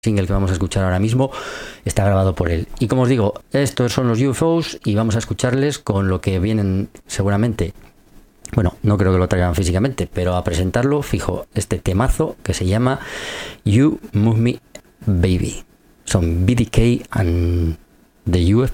single que vamos a escuchar ahora mismo está grabado por él. Y como os digo, estos son los UFOs y vamos a escucharles con lo que vienen seguramente. Bueno, no creo que lo traigan físicamente, pero a presentarlo, fijo, este temazo que se llama You Move Me Baby. Son BDK and the UFOs.